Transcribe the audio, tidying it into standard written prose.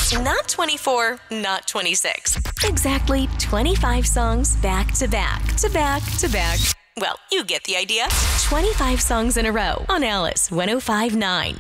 Not 24, not 26. Exactly 25 songs back to back to back to back. Well, you get the idea. 25 songs in a row on Alice 105.9.